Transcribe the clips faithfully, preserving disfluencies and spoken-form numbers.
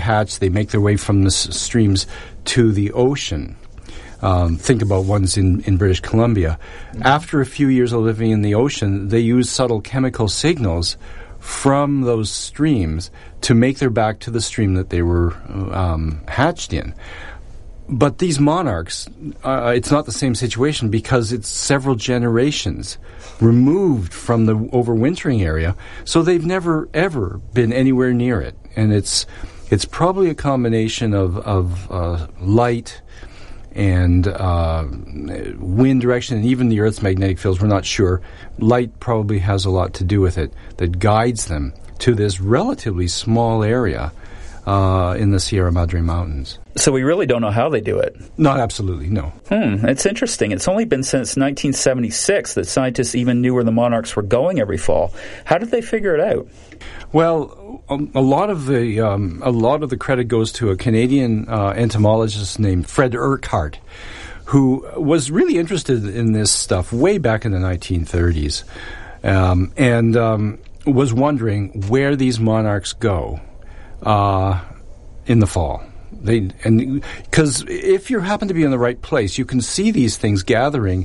hatch, they make their way from the s- streams to the ocean. Um, think about ones in, in British Columbia. Mm-hmm. After a few years of living in the ocean, they use subtle chemical signals from those streams to make their back to the stream that they were um, hatched in. But these monarchs, uh, it's not the same situation because it's several generations removed from the overwintering area, so they've never, ever been anywhere near it. And it's it's probably a combination of, of uh, light and uh, wind direction, and even the Earth's magnetic fields, we're not sure. Light probably has a lot to do with it that guides them to this relatively small area uh, in the Sierra Madre Mountains. So we really don't know how they do it? Not absolutely, no. Hmm, it's interesting. It's only been since nineteen seventy-six that scientists even knew where the monarchs were going every fall. How did they figure it out? Well, a, a lot of the um, a lot of the credit goes to a Canadian uh, entomologist named Fred Urquhart, who was really interested in this stuff way back in the nineteen thirties, um, and um, was wondering where these monarchs go uh, in the fall. They and because if you happen to be in the right place, you can see these things gathering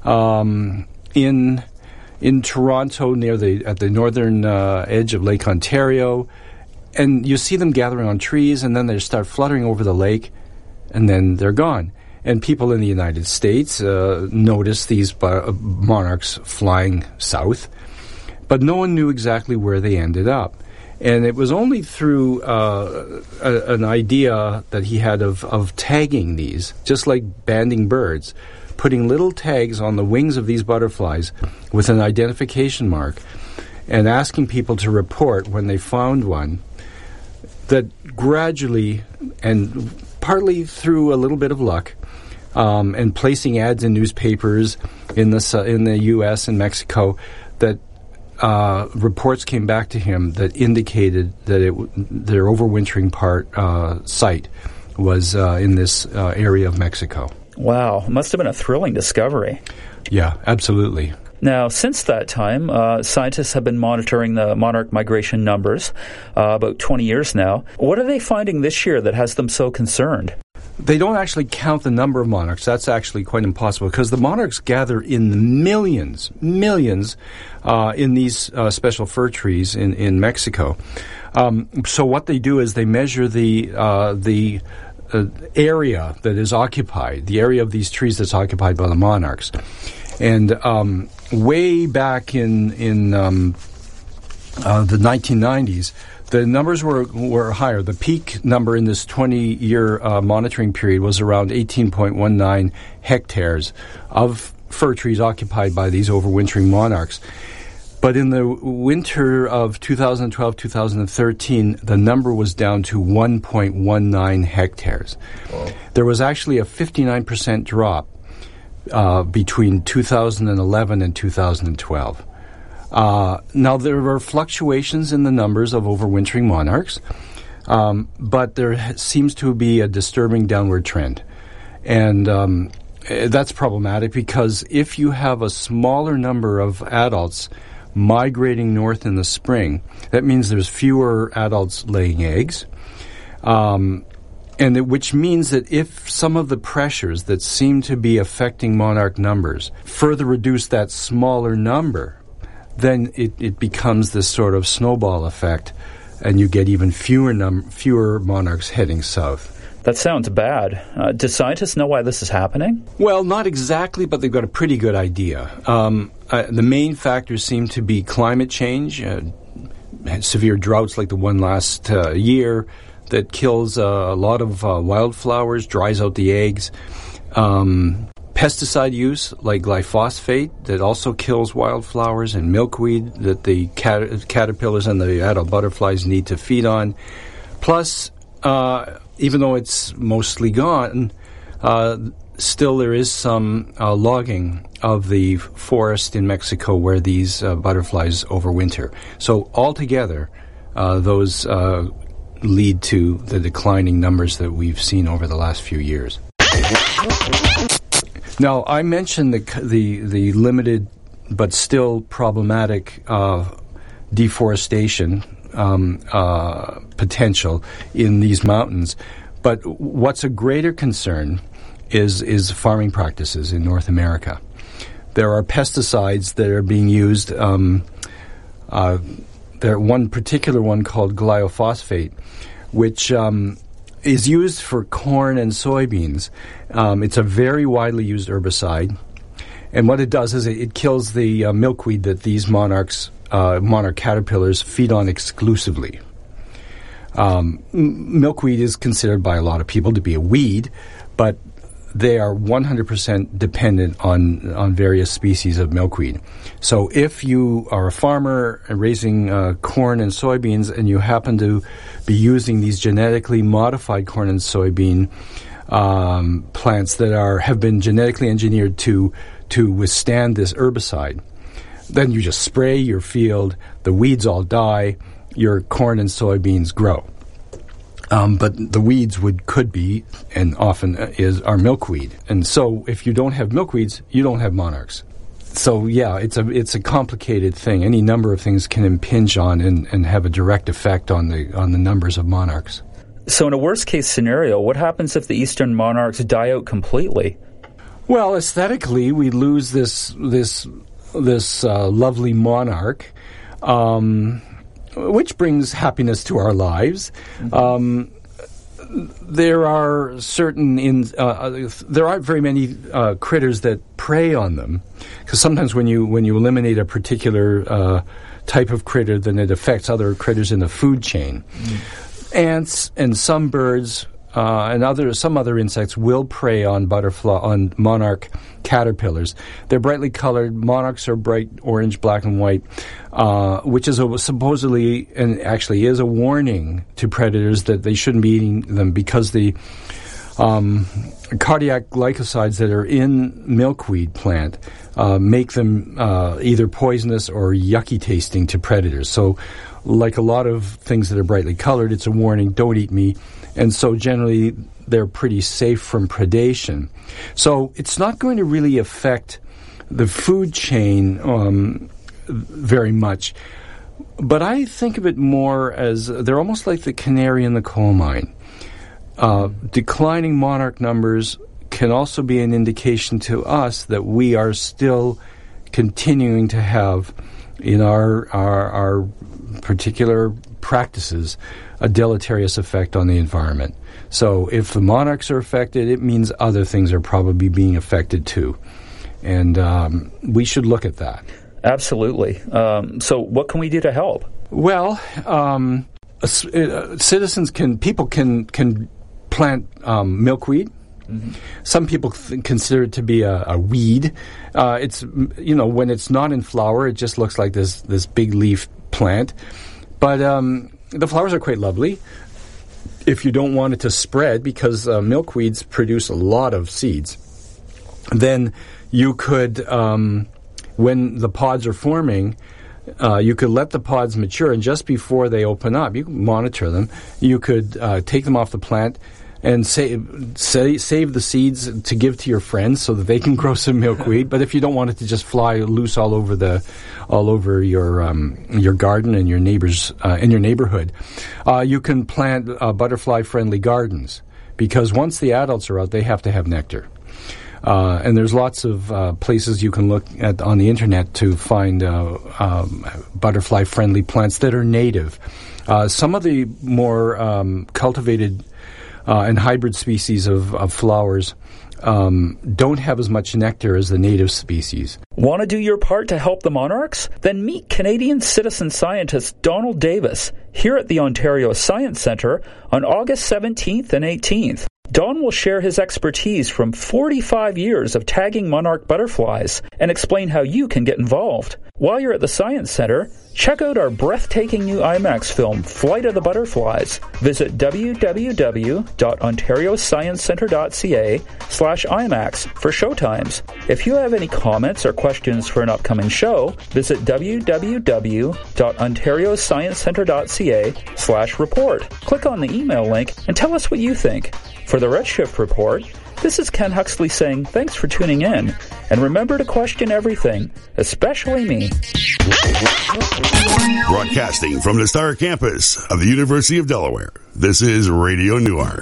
um, in. in Toronto, near the at the northern uh, edge of Lake Ontario, and you see them gathering on trees, and then they start fluttering over the lake, and then they're gone. And people in the United States uh, notice these uh, monarchs flying south, but no one knew exactly where they ended up. And it was only through uh, a, an idea that he had of, of tagging these, just like banding birds, putting little tags on the wings of these butterflies with an identification mark and asking people to report when they found one, that gradually and partly through a little bit of luck um, and placing ads in newspapers in the, uh, in the U S and Mexico, that uh, reports came back to him that indicated that it w- their overwintering part uh, site was uh, in this uh, area of Mexico. Wow, must have been a thrilling discovery. Yeah, absolutely. Now, since that time, uh, scientists have been monitoring the monarch migration numbers uh, about twenty years now. What are they finding this year that has them so concerned? They don't actually count the number of monarchs. That's actually quite impossible because the monarchs gather in the millions, millions uh, in these uh, special fir trees in, in Mexico. Um, so what they do is they measure the uh, the Uh, area that is occupied, the area of these trees that's occupied by the monarchs. And um, way back in in um, uh, the nineteen nineties, the numbers were, were higher. The peak number in this twenty-year uh, monitoring period was around eighteen point one nine hectares of fir trees occupied by these overwintering monarchs. But in the winter of two thousand twelve to two thousand thirteen, the number was down to one point one nine hectares. Wow. There was actually a fifty-nine percent drop uh, between two thousand eleven and two thousand twelve. Uh, now, there were fluctuations in the numbers of overwintering monarchs, um, but there seems to be a disturbing downward trend. And um, that's problematic because if you have a smaller number of adults migrating north in the spring, that means there's fewer adults laying eggs, um, and it, which means that if some of the pressures that seem to be affecting monarch numbers further reduce that smaller number, then it, it becomes this sort of snowball effect, and you get even fewer num- fewer monarchs heading south. That sounds bad. Uh, do scientists know why this is happening? Well, not exactly, but they've got a pretty good idea. Um, uh, the main factors seem to be climate change, uh, severe droughts like the one last uh, year that kills uh, a lot of uh, wildflowers, dries out the eggs. Um, pesticide use like glyphosate that also kills wildflowers, and milkweed that the cat- caterpillars and the adult butterflies need to feed on. Plus, uh, even though it's mostly gone, uh, still there is some uh, logging of the forest in Mexico where these uh, butterflies overwinter. So altogether, uh, those uh, lead to the declining numbers that we've seen over the last few years. Now, I mentioned the the, the limited but still problematic uh, deforestation um, uh, potential in these mountains. But what's a greater concern is is farming practices in North America. There are pesticides that are being used. Um, uh, there one particular one called glyphosate, which um, is used for corn and soybeans. Um, it's a very widely used herbicide, and what it does is it, it kills the uh, milkweed that these monarchs, uh, monarch caterpillars, feed on exclusively. Um, m- milkweed is considered by a lot of people to be a weed, but they are one hundred percent dependent on, on various species of milkweed. So if you are a farmer raising uh, corn and soybeans and you happen to be using these genetically modified corn and soybean um, plants that are have been genetically engineered to to withstand this herbicide, then you just spray your field, the weeds all die, your corn and soybeans grow. Um, but the weeds would could be, and often is, are milkweed. And so if you don't have milkweeds, you don't have monarchs. So yeah, it's a it's a complicated thing. Any number of things can impinge on and, and have a direct effect on the on the numbers of monarchs. So in a worst case scenario, what happens if the eastern monarchs die out completely? Well, aesthetically, we lose this this this uh, lovely monarch. Um, which brings happiness to our lives. Mm-hmm. Um, there are certain in uh, there aren't very many uh, critters that prey on them, because sometimes when you when you eliminate a particular uh, type of critter, then it affects other critters in the food chain. Mm-hmm. Ants and some birds uh, and other some other insects will prey on butterfly on monarch caterpillars. They're brightly colored. Monarchs are bright orange, black, and white, uh, which is a, supposedly and actually is a warning to predators that they shouldn't be eating them, because the um, cardiac glycosides that are in milkweed plant uh, make them uh, either poisonous or yucky tasting to predators. So, like a lot of things that are brightly colored, it's a warning: don't eat me. And so generally they're pretty safe from predation. So it's not going to really affect the food chain um, very much. But I think of it more as they're almost like the canary in the coal mine. Uh, declining monarch numbers can also be an indication to us that we are still continuing to have in our our, our particular practices a deleterious effect on the environment. So if the monarchs are affected, it means other things are probably being affected too. And um, we should look at that. Absolutely. Um, so what can we do to help? Well, um, uh, citizens can, people can, can plant um, milkweed. Mm-hmm. Some people th- consider it to be a, a weed. Uh, it's, you know, when it's not in flower, it just looks like this, this big leaf plant. But um, the flowers are quite lovely if you don't want it to spread, because uh, milkweeds produce a lot of seeds. Then you could, um, when the pods are forming, uh, you could let the pods mature, and just before they open up, you can monitor them. You could uh, take them off the plant and save, save save the seeds to give to your friends so that they can grow some milkweed. But if you don't want it to just fly loose all over the, all over your um, your garden and your neighbors uh, in your neighborhood, uh, you can plant uh, butterfly-friendly gardens, because once the adults are out, they have to have nectar. Uh, and there's lots of uh, places you can look at on the internet to find uh, um, butterfly-friendly plants that are native. Uh, some of the more um, cultivated Uh, and hybrid species of, of flowers um, don't have as much nectar as the native species. Want to do your part to help the monarchs? Then meet Canadian citizen scientist Donald Davis here at the Ontario Science Centre on August seventeenth and eighteenth. Don will share his expertise from forty-five years of tagging monarch butterflies and explain how you can get involved. While you're at the Science Centre, check out our breathtaking new IMAX film, Flight of the Butterflies. Visit www.ontariosciencecentre.ca slash IMAX for showtimes. If you have any comments or questions for an upcoming show, visit www.ontariosciencecentre.ca slash report. Click on the email link and tell us what you think. For the Redshift Report, This is Ken Huxley saying thanks for tuning in, and remember to question everything, especially me. Broadcasting from the Star Campus of the University of Delaware, this is Radio Newark.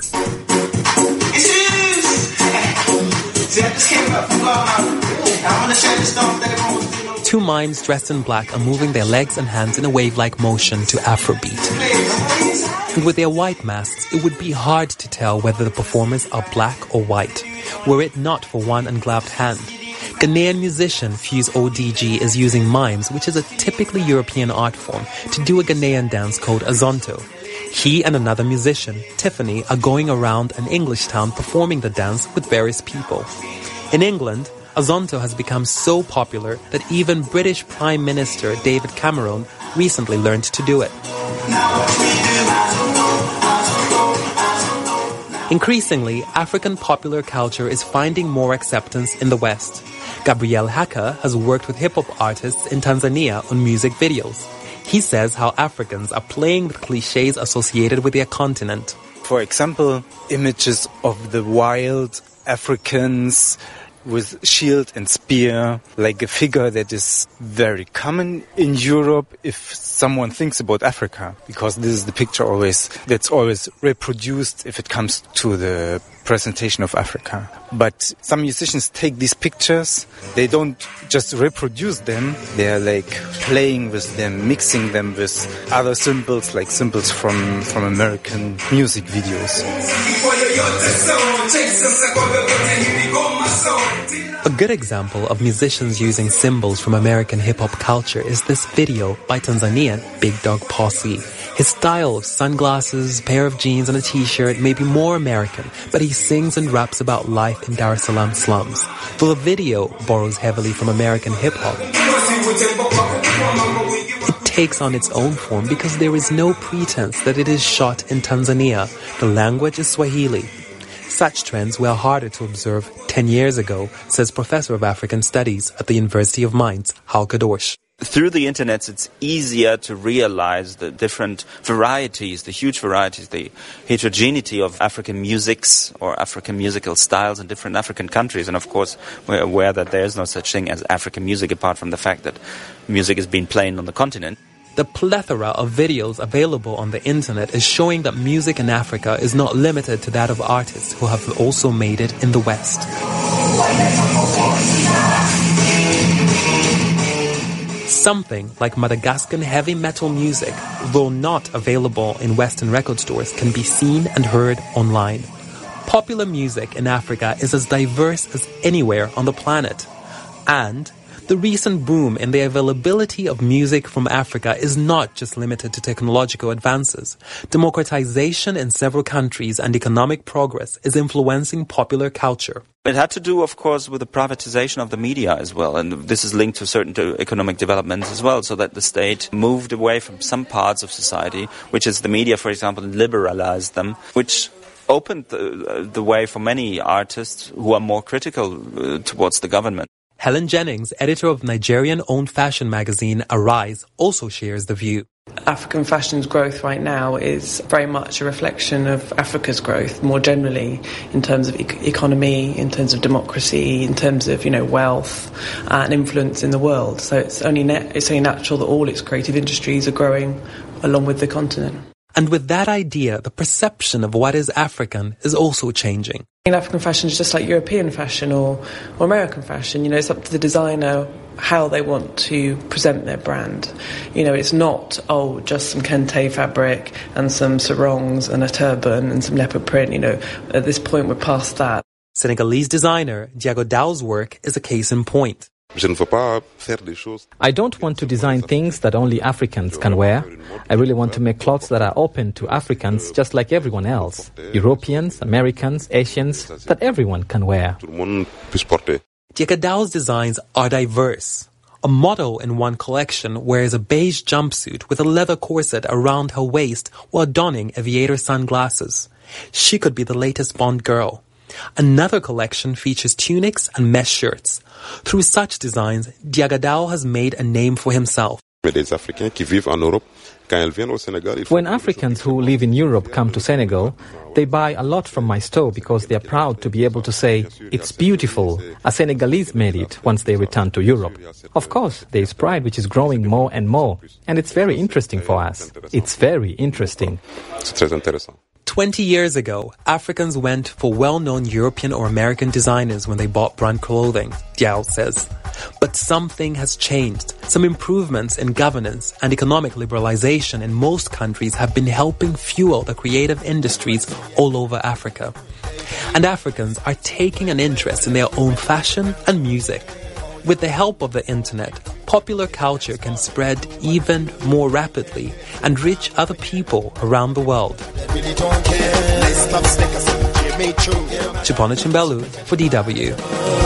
Two mimes dressed in black are moving their legs and hands in a wave-like motion to Afrobeat. And with their white masks, it would be hard to tell whether the performers are black or white, were it not for one ungloved hand. Ghanaian musician Fuse O D G is using mimes, which is a typically European art form, to do a Ghanaian dance called Azonto. He and another musician, Tiffany, are going around an English town performing the dance with various people. In England, Azonto has become so popular that even British Prime Minister David Cameron recently learned to do it. Increasingly, African popular culture is finding more acceptance in the West. Gabriel Haka has worked with hip-hop artists in Tanzania on music videos. He says how Africans are playing with cliches associated with their continent. For example, images of the wild Africans with shield and spear, like a figure that is very common in Europe if someone thinks about Africa, because this is the picture always that's always reproduced if it comes to the presentation of Africa. But some musicians take these pictures, they don't just reproduce them, they're like playing with them, mixing them with other symbols, like symbols from, from American music videos. A good example of musicians using symbols from American hip-hop culture is this video by Tanzanian Big Dog Posse. His style of sunglasses, pair of jeans and a t-shirt may be more American, but he sings and raps about life in Dar es Salaam slums. Though the video borrows heavily from American hip-hop, it takes on its own form because there is no pretense that it is shot in Tanzania. The language is Swahili. Such trends were harder to observe ten years ago, says Professor of African Studies at the University of Mainz, Hauke Dorsch. Through the internet, it's easier to realize the different varieties, the huge varieties, the heterogeneity of African musics or African musical styles in different African countries. And of course, we're aware that there is no such thing as African music apart from the fact that music is being played on the continent. The plethora of videos available on the internet is showing that music in Africa is not limited to that of artists who have also made it in the West. Something like Madagascan heavy metal music, though not available in Western record stores, can be seen and heard online. Popular music in Africa is as diverse as anywhere on the planet. And the recent boom in the availability of music from Africa is not just limited to technological advances. Democratization in several countries and economic progress is influencing popular culture. It had to do, of course, with the privatization of the media as well, and this is linked to certain economic developments as well, so that the state moved away from some parts of society, which is the media, for example, and liberalized them, which opened the, the way for many artists who are more critical uh, towards the government. Helen Jennings, editor of Nigerian-owned fashion magazine Arise, also shares the view. African fashion's growth right now is very much a reflection of Africa's growth more generally in terms of e- economy, in terms of democracy, in terms of, you know, wealth uh, and influence in the world. So it's only net, it's only natural that all its creative industries are growing along with the continent. And with that idea, the perception of what is African is also changing. African fashion is just like European fashion or, or American fashion. You know, it's up to the designer how they want to present their brand. You know, it's not, oh, just some kente fabric and some sarongs and a turban and some leopard print. You know, at this point we're past that. Senegalese designer Diago Dao's work is a case in point. I don't want to design things that only Africans can wear. I really want to make clothes that are open to Africans just like everyone else. Europeans, Americans, Asians, that everyone can wear. Diago Dao's designs are diverse. A model in one collection wears a beige jumpsuit with a leather corset around her waist while donning aviator sunglasses. She could be the latest Bond girl. Another collection features tunics and mesh shirts. Through such designs, Diago Dao has made a name for himself. When Africans who live in Europe come to Senegal, they buy a lot from my store because they are proud to be able to say, "It's beautiful, a Senegalese made it," once they return to Europe. Of course, there is pride which is growing more and more, and it's very interesting for us. It's very interesting. Twenty years ago, Africans went for well-known European or American designers when they bought brand clothing, Diao says. But something has changed. Some improvements in governance and economic liberalization in most countries have been helping fuel the creative industries all over Africa. And Africans are taking an interest in their own fashion and music. With the help of the internet, popular culture can spread even more rapidly and reach other people around the world. Chipona Chimbelu for D W.